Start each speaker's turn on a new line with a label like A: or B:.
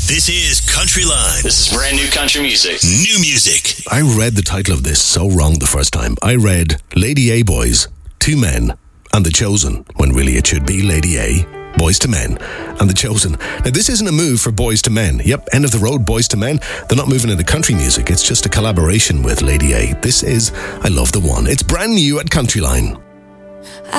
A: This is Country Line.
B: This is brand new country music.
A: New music.
C: I read the title of this so wrong the first time. I read Lady A Boys, Two Men, and The Chosen, when really it should be Lady A, Boys to Men, and The Chosen. Now, this isn't a move for Boys to Men. Yep, end of the road, Boys to Men. They're not moving into country music. It's just a collaboration with Lady A. This is I Love the One. It's brand new at Country Line.